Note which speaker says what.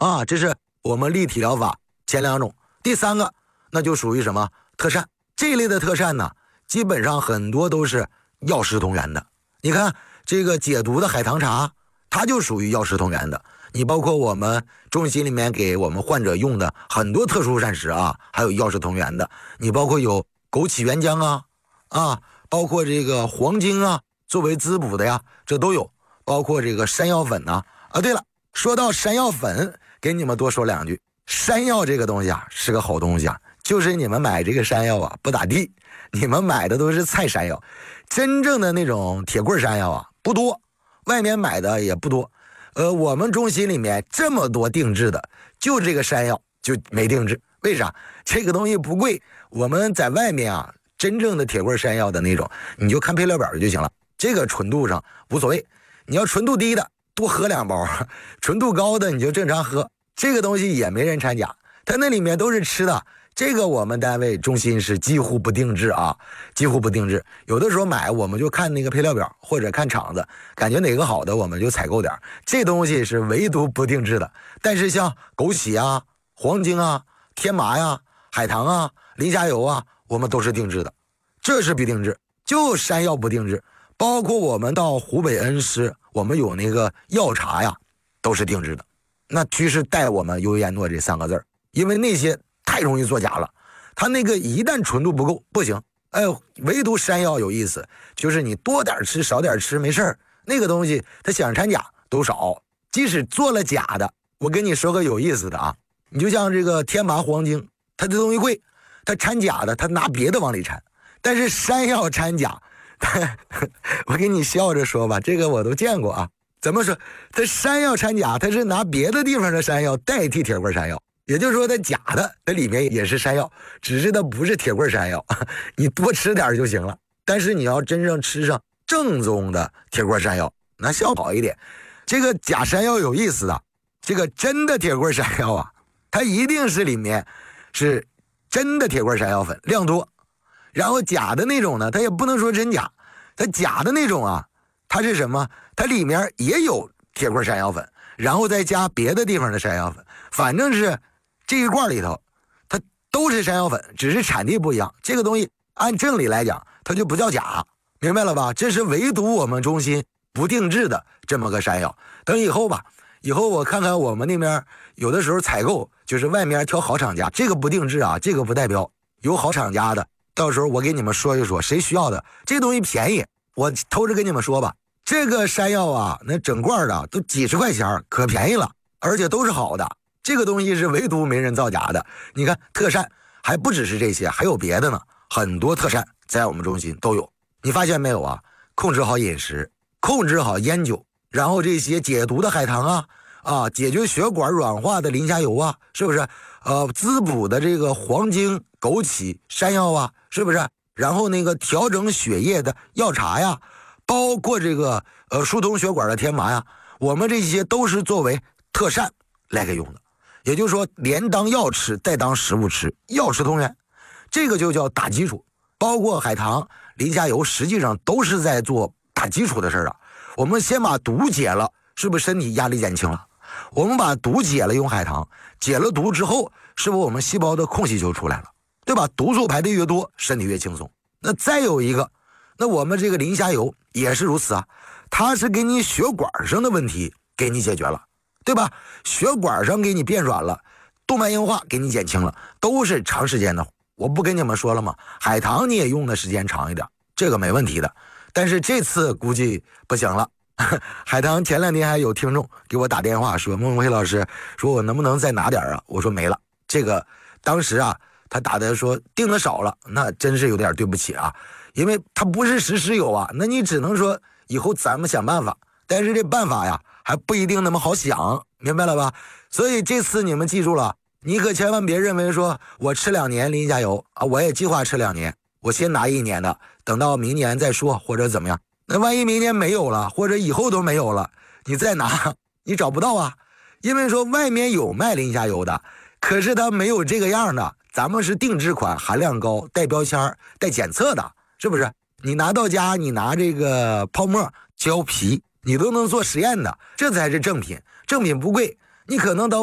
Speaker 1: 啊，这是我们立体疗法前2种。第3个那就属于什么特膳，这一类的特膳呢，基本上很多都是药食同源的。你看这个解毒的海棠茶，它就属于药食同源的。你包括我们中心里面给我们患者用的很多特殊膳食啊，还有药食同源的。你包括有枸杞原浆包括这个黄精啊，作为滋补的呀，这都有。包括这个山药粉呐。对了，说到山药粉，给你们多说2句。山药这个东西啊，是个好东西啊，就是你们买这个山药啊不咋地，你们买的都是菜山药，真正的那种铁棍山药啊不多，外面买的也不多。我们中心里面这么多定制的，就这个山药就没定制。为啥？这个东西不贵，我们在外面啊，真正的铁棍山药的那种，你就看配料表就行了。这个纯度上无所谓，你要纯度低的多喝2包，纯度高的你就正常喝。这个东西也没人掺假，它那里面都是吃的。这个我们单位中心是几乎不定制啊，几乎不定制。有的时候买我们就看那个配料表或者看厂子，感觉哪个好的我们就采购点。这东西是唯独不定制的。但是像枸杞啊、黄精啊、天麻呀、海棠啊、磷虾油啊，我们都是定制的。这是必定制，就山药不定制。包括我们到湖北恩施，我们有那个药茶呀，都是定制的。那居是带我们优燕诺这3个字，因为那些太容易作假了，它那个一旦纯度不够不行。唯独山药有意思，就是你多点吃少点吃没事儿，那个东西它想掺假都少。即使做了假的，我跟你说个有意思的啊，你就像这个天麻黄精，它这东西贵，它掺假的它拿别的往里掺，但是山药掺假我跟你笑着说吧，这个我都见过啊。怎么说？它山药掺假，它是拿别的地方的山药代替铁棍山药，也就是说它假的，它里面也是山药，只是它不是铁棍山药，你多吃点就行了。但是你要真正吃上正宗的铁棍山药，那效好一点。这个假山药有意思的，这个真的铁棍山药啊，它一定是里面是真的铁棍山药粉量多，然后假的那种呢，它也不能说真假，它假的那种啊，它是什么？它里面也有铁棍山药粉，然后再加别的地方的山药粉，反正是这一罐里头它都是山药粉，只是产地不一样。这个东西按正理来讲它就不叫假，明白了吧？这是唯独我们中心不定制的这么个山药。等以后吧，以后我看看我们那边有的时候采购就是外面挑好厂家，这个不定制啊，这个不代表有好厂家的，到时候我给你们说一说谁需要的。这个东西便宜，我偷着跟你们说吧，这个山药啊，那整罐的都几十块钱，可便宜了，而且都是好的。这个东西是唯独没人造假的。你看特膳还不只是这些，还有别的呢，很多特膳在我们中心都有。你发现没有啊？控制好饮食，控制好烟酒，然后这些解毒的海棠解决血管软化的磷虾油啊，是不是？滋补的这个黄精、枸杞、山药啊，是不是？然后那个调整血液的药茶呀，包括这个疏通血管的天麻呀，我们这些都是作为特膳来给用的。也就是说，连当药吃，带当食物吃，药食同源，这个就叫打基础。包括海棠、磷虾油，实际上都是在做打基础的事啊。我们先把毒解了，是不是身体压力减轻了？我们把毒解了，用海棠解了毒之后，是不是我们细胞的空隙就出来了，对吧？毒素排的越多，身体越轻松。那再有一个，那我们这个磷虾油也是如此啊，它是给你血管上的问题给你解决了，对吧？血管上给你变软了，动脉硬化给你减轻了，都是长时间的。我不跟你们说了吗？海棠你也用的时间长一点，这个没问题的。但是这次估计不行了。海棠前2天还有听众给我打电话说，孟辉老师说我能不能再拿点啊？我说没了。这个当时啊，他打的说订的少了，那真是有点对不起啊，因为他不是时时有啊，那你只能说以后咱们想办法，但是这办法呀还不一定那么好想，明白了吧？所以这次你们记住了，你可千万别认为说我吃2年磷虾油啊，我也计划吃2年，我先拿1年的，等到明年再说或者怎么样。那万一明年没有了，或者以后都没有了，你再拿你找不到啊。因为说外面有卖磷虾油的，可是它没有这个样的，咱们是定制款，含量高，带标签带检测的，是不是？你拿到家，你拿这个泡沫胶皮，你都能做实验的，这才是正品。正品不贵，你可能到